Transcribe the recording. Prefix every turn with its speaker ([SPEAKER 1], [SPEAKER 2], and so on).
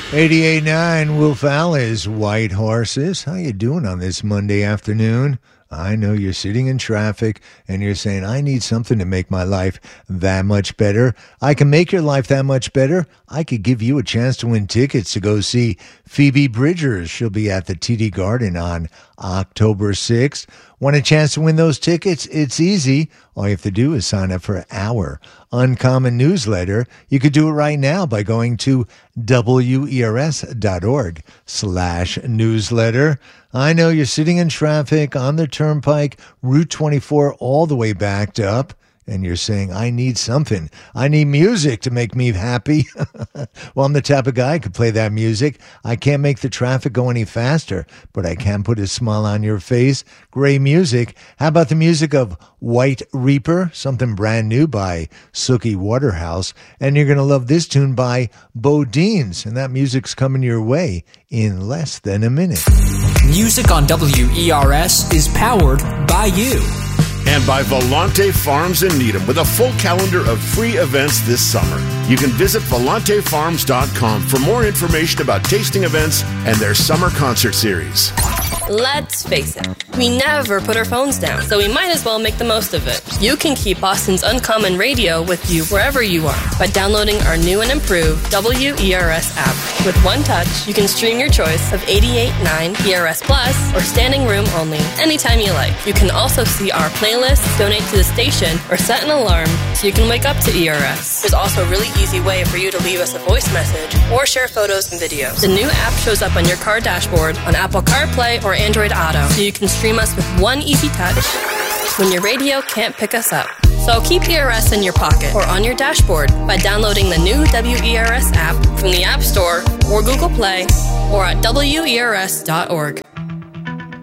[SPEAKER 1] 88.9 Wolf Alice, White Horses. How you doing on this Monday afternoon? I know you're sitting in traffic and you're saying, I need something to make my life that much better. I can make your life that much better. I could give you a chance to win tickets to go see Phoebe Bridgers. She'll be at the TD Garden on October 6th. Want a chance to win those tickets? It's easy. All you have to do is sign up for our Uncommon newsletter. You could do it right now by going to wers.org/newsletter. I know you're sitting in traffic on the turnpike, Route 24, all the way backed up, and you're saying, I need something. I need music to make me happy. Well, I'm the type of guy who could play that music. I can't make the traffic go any faster, but I can put a smile on your face. Great music. How about the music of White Reaper, something brand new by Suki Waterhouse? And you're going to love this tune by Bodines, and that music's coming your way in less than a minute.
[SPEAKER 2] Music on WERS is powered by you.
[SPEAKER 3] And by Volante Farms in Needham with a full calendar of free events this summer. You can visit volantefarms.com for more information about tasting events and their summer concert series.
[SPEAKER 4] Let's face it, we never put our phones down, so we might as well make the most of it. You can keep Boston's Uncommon Radio with you wherever you are by downloading our new and improved WERS app. With one touch, you can stream your choice of 88.9 ERS Plus or standing room only anytime you like. You can also see our playlists, donate to the station, or set an alarm so you can wake up to ERS. There's also a really easy way for you to leave us a voice message or share photos and videos. The new app shows up on your car dashboard on Apple CarPlay or Android Auto, so you can stream us with one easy touch when your radio can't pick us up. So keep ERS in your pocket or on your dashboard by downloading the new WERS app from the App Store or Google Play or at WERS.org.